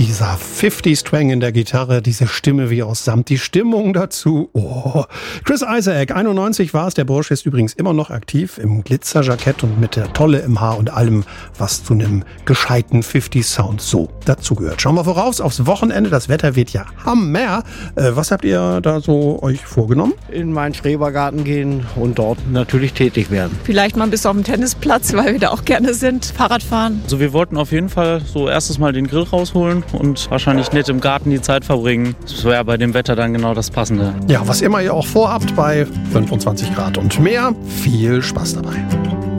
Dieser 50s-Twang in der Gitarre, diese Stimme wie aus Samt, die Stimmung dazu. Oh. Chris Isaak, 91 war es. Der Bursch ist übrigens immer noch aktiv im Glitzerjackett und mit der Tolle im Haar und allem, was zu einem gescheiten 50s-Sound so dazugehört. Schauen wir voraus aufs Wochenende. Das Wetter wird ja Hammer. Was habt ihr da so euch vorgenommen? In meinen Schrebergarten gehen und dort natürlich tätig werden. Vielleicht mal bis auf den Tennisplatz, weil wir da auch gerne sind. Fahrrad fahren. Also wir wollten auf jeden Fall so erstes Mal den Grill rausholen und wahrscheinlich nett im Garten die Zeit verbringen. Das wäre bei dem Wetter dann genau das Passende. Ja, was immer ihr auch vorhabt bei 25 Grad und mehr. Viel Spaß dabei.